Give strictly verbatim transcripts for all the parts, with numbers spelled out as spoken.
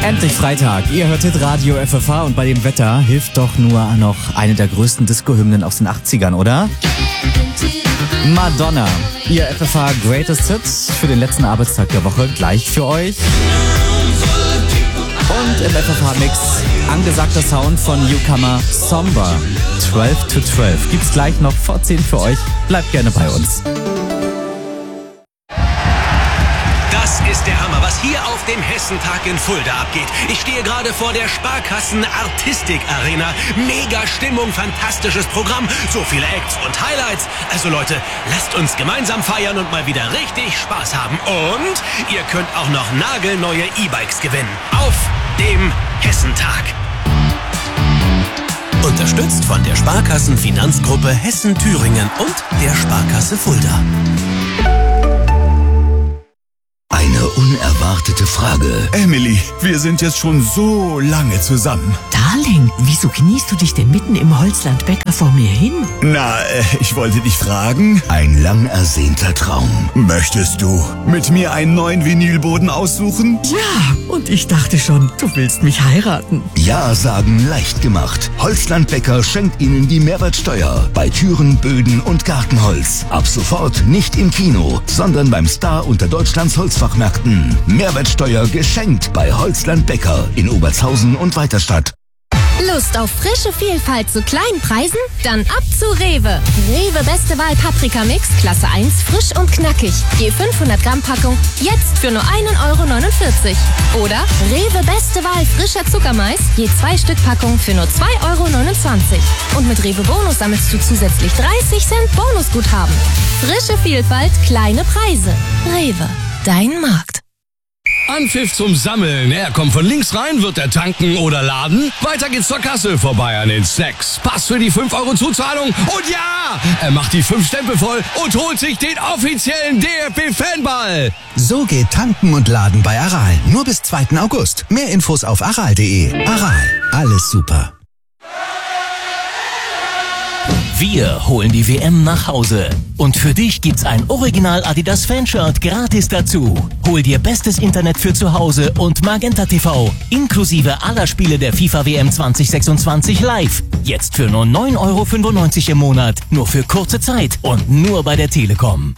Endlich Freitag. Ihr hört Radio F F H und bei dem Wetter hilft doch nur noch eine der größten Disco-Hymnen aus den achtzigern, oder? Madonna. Ihr F F H Greatest Hits für den letzten Arbeitstag der Woche gleich für euch. Und im F F H-Mix angesagter Sound von Newcomer Somber. zwölf to zwölf gibt's gleich noch vor zehn für euch. Bleibt gerne bei uns. Das ist der Hammer, was hier auf dem Hessentag in Fulda abgeht. Ich stehe gerade vor der Sparkassen Artistik Arena. Mega Stimmung, fantastisches Programm, so viele Acts und Highlights. Also Leute, lasst uns gemeinsam feiern und mal wieder richtig Spaß haben. Und ihr könnt auch noch nagelneue E-Bikes gewinnen. Auf dem Hessentag. Unterstützt von der Sparkassen Finanzgruppe Hessen-Thüringen und der Sparkasse Fulda. Eine unerwartete Frage. Emily, wir sind jetzt schon so lange zusammen. Darling, wieso kniest du dich denn mitten im Holzlandbäcker vor mir hin? Na, äh, ich wollte dich fragen. Ein lang ersehnter Traum. Möchtest du mit mir einen neuen Vinylboden aussuchen? Ja, und ich dachte schon, du willst mich heiraten. Ja sagen leicht gemacht. Holzlandbäcker schenkt Ihnen die Mehrwertsteuer bei Türen, Böden und Gartenholz. Ab sofort nicht im Kino, sondern beim Star unter Deutschlands Holzfachmärkten. Mehrwertsteuer geschenkt bei Holzlandbäcker in Obertshausen und Weiterstadt. Lust auf frische Vielfalt zu kleinen Preisen? Dann ab zu Rewe. Rewe Beste Wahl Paprika Mix, Klasse eins, frisch und knackig. Je fünfhundert Gramm Packung, jetzt für nur ein Euro neunundvierzig. Oder Rewe Beste Wahl frischer Zuckermais, je zwei Stück Packung für nur zwei Euro neunundzwanzig. Und mit Rewe Bonus sammelst du zusätzlich dreißig Cent Bonusguthaben. Frische Vielfalt, kleine Preise. Rewe, dein Markt. Anpfiff zum Sammeln. Er kommt von links rein, wird er tanken oder laden. Weiter geht's zur Kasse, vorbei an den Snacks. Pass für die fünf Euro Zuzahlung. Und ja, er macht die fünf Stempel voll und holt sich den offiziellen D F B-Fanball. So geht Tanken und Laden bei Aral. Nur bis zweiten August. Mehr Infos auf aral punkt de. Aral, alles super. Wir holen die W M nach Hause. Und für dich gibt's ein Original Adidas Fanshirt gratis dazu. Hol dir bestes Internet für zu Hause und Magenta T V. Inklusive aller Spiele der FIFA W M zwanzig sechsundzwanzig live. Jetzt für nur neun Euro fünfundneunzig im Monat. Nur für kurze Zeit und nur bei der Telekom.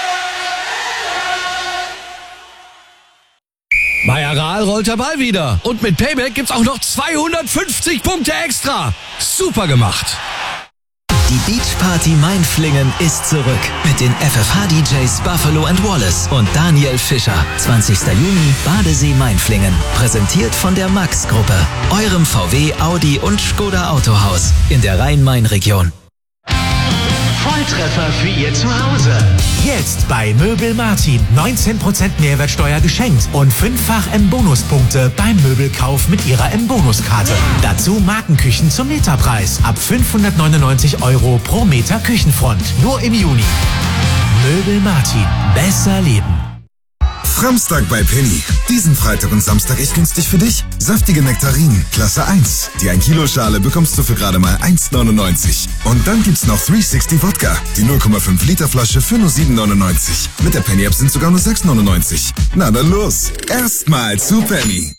Bei Aral rollt der Ball wieder. Und mit Payback gibt's auch noch zweihundertfünfzig Punkte extra. Super gemacht. Die Beachparty Mainflingen ist zurück mit den F F H-D Js Buffalo and Wallace und Daniel Fischer. zwanzigster Juni, Badesee Mainflingen. Präsentiert von der Max-Gruppe, eurem V W, Audi und Skoda Autohaus in der Rhein-Main-Region. Volltreffer für Ihr Zuhause. Jetzt bei Möbel Martin neunzehn Prozent Mehrwertsteuer geschenkt und fünffach M-Bonuspunkte beim Möbelkauf mit Ihrer M-Bonuskarte. Dazu Markenküchen zum Meterpreis ab fünfhundertneunundneunzig Euro pro Meter Küchenfront. Nur im Juni. Möbel Martin. Besser leben. Samstag bei Penny. Diesen Freitag und Samstag echt günstig für dich. Saftige Nektarinen, Klasse eins. Die ein Kilo Schale bekommst du für gerade mal eins neunundneunzig. Und dann gibt's noch dreihundertsechzig Wodka. Die null Komma fünf Liter Flasche für nur sieben neunundneunzig. Mit der Penny App sind sogar nur sechs neunundneunzig. Na dann los. Erstmal zu Penny.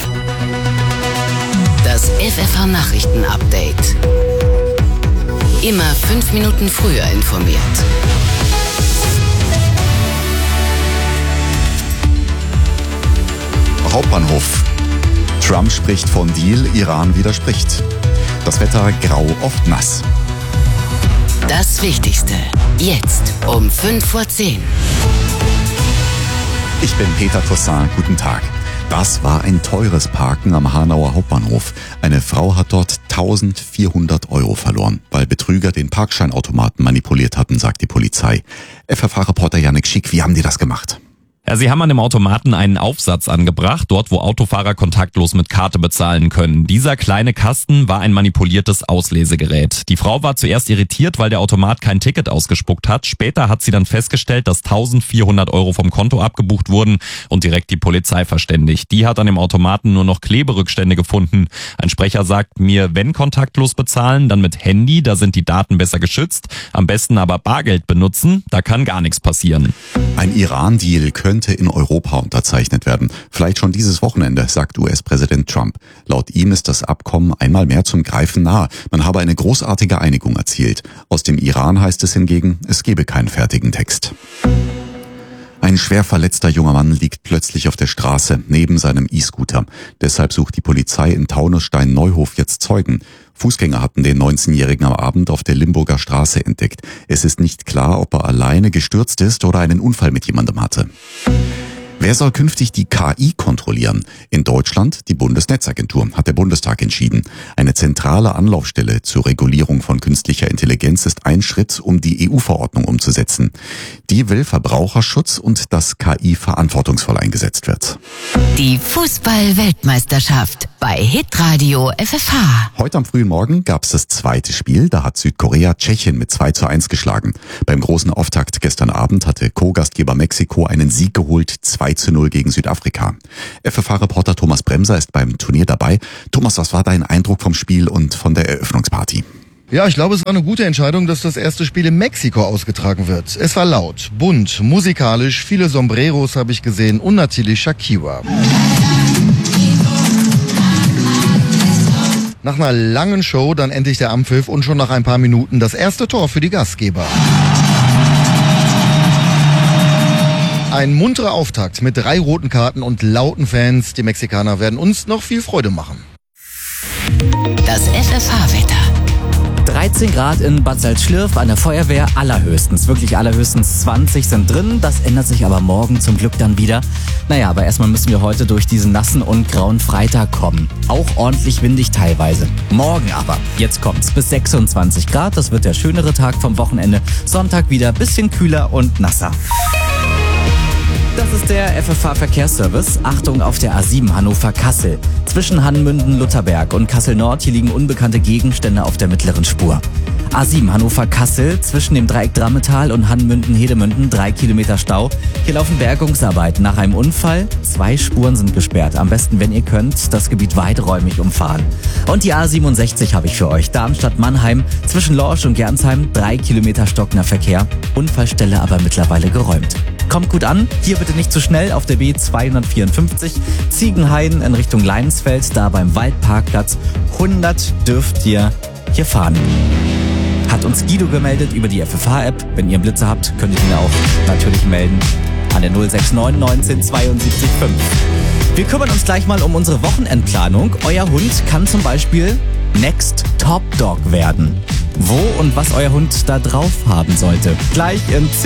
Das F F H Nachrichten Update. Immer fünf Minuten früher informiert. Hauptbahnhof. Trump spricht von Deal, Iran widerspricht. Das Wetter grau, oft nass. Das Wichtigste. Jetzt um fünf vor zehn. Ich bin Peter Toussaint. Guten Tag. Das war ein teures Parken am Hanauer Hauptbahnhof. Eine Frau hat dort eintausendvierhundert Euro verloren, weil Betrüger den Parkscheinautomaten manipuliert hatten, sagt die Polizei. F F H-Reporter Janik Schick, wie haben die das gemacht? Ja, sie haben an dem Automaten einen Aufsatz angebracht, dort wo Autofahrer kontaktlos mit Karte bezahlen können. Dieser kleine Kasten war ein manipuliertes Auslesegerät. Die Frau war zuerst irritiert, weil der Automat kein Ticket ausgespuckt hat. Später hat sie dann festgestellt, dass eintausendvierhundert Euro vom Konto abgebucht wurden und direkt die Polizei verständigt. Die hat an dem Automaten nur noch Kleberückstände gefunden. Ein Sprecher sagt mir, wenn kontaktlos bezahlen, dann mit Handy, da sind die Daten besser geschützt. Am besten aber Bargeld benutzen, da kann gar nichts passieren. Ein Iran-Deal könnte könnte in Europa unterzeichnet werden. Vielleicht schon dieses Wochenende, sagt U S-Präsident Trump. Laut ihm ist das Abkommen einmal mehr zum Greifen nahe. Man habe eine großartige Einigung erzielt. Aus dem Iran heißt es hingegen, es gebe keinen fertigen Text. Ein schwer verletzter junger Mann liegt plötzlich auf der Straße neben seinem E-Scooter. Deshalb sucht die Polizei in Taunusstein-Neuhof jetzt Zeugen. Fußgänger hatten den neunzehnjährigen am Abend auf der Limburger Straße entdeckt. Es ist nicht klar, ob er alleine gestürzt ist oder einen Unfall mit jemandem hatte. Wer soll künftig die K I kontrollieren? In Deutschland die Bundesnetzagentur, hat der Bundestag entschieden. Eine zentrale Anlaufstelle zur Regulierung von künstlicher Intelligenz ist ein Schritt, um die E U-Verordnung umzusetzen. Die will Verbraucherschutz und dass K I verantwortungsvoll eingesetzt wird. Die Fußball-Weltmeisterschaft bei Hitradio F F H. Heute am frühen Morgen gab es das zweite Spiel. Da hat Südkorea Tschechien mit zwei zu eins geschlagen. Beim großen Auftakt gestern Abend hatte Co-Gastgeber Mexiko einen Sieg geholt, zwei zu null gegen Südafrika. F F H-Reporter Thomas Bremser ist beim Turnier dabei. Thomas, was war dein Eindruck vom Spiel und von der Eröffnungsparty? Ja, ich glaube, es war eine gute Entscheidung, dass das erste Spiel in Mexiko ausgetragen wird. Es war laut, bunt, musikalisch, viele Sombreros habe ich gesehen und natürlich Shakira. Nach einer langen Show dann endlich der Anpfiff und schon nach ein paar Minuten das erste Tor für die Gastgeber. Ein munterer Auftakt mit drei roten Karten und lauten Fans. Die Mexikaner werden uns noch viel Freude machen. Das F F H-Wetter. dreizehn Grad in Bad Salzschlirf an der Feuerwehr, allerhöchstens, wirklich allerhöchstens zwanzig sind drin. Das ändert sich aber morgen zum Glück dann wieder. Naja, aber erstmal müssen wir heute durch diesen nassen und grauen Freitag kommen. Auch ordentlich windig teilweise. Morgen aber, jetzt kommt's, bis sechsundzwanzig Grad. Das wird der schönere Tag vom Wochenende. Sonntag wieder bisschen kühler und nasser. Das ist der F F H-Verkehrsservice. Achtung auf der A sieben Hannover-Kassel. Zwischen Hannmünden-Lutherberg und Kassel-Nord, hier liegen unbekannte Gegenstände auf der mittleren Spur. A sieben Hannover-Kassel, zwischen dem Dreieck Drammetal und Hannmünden-Hedemünden, drei Kilometer Stau. Hier laufen Bergungsarbeiten nach einem Unfall. Zwei Spuren sind gesperrt. Am besten, wenn ihr könnt, das Gebiet weiträumig umfahren. Und die A siebenundsechzig habe ich für euch. Darmstadt-Mannheim, zwischen Lorsch und Gernsheim, drei Kilometer stockender Verkehr. Unfallstelle aber mittlerweile geräumt. Kommt gut an, hier bitte nicht zu schnell auf der B zweihundertvierundfünfzig, Ziegenhain in Richtung Leinsfeld, da beim Waldparkplatz. hundert dürft ihr hier fahren. Hat uns Guido gemeldet über die F F H-App. Wenn ihr einen Blitzer habt, könnt ihr ihn auch natürlich melden an der null sechs neun neunzehn zweiundsiebzig fünf. Wir kümmern uns gleich mal um unsere Wochenendplanung. Euer Hund kann zum Beispiel Next Top Dog werden. Wo und was euer Hund da drauf haben sollte. Gleich in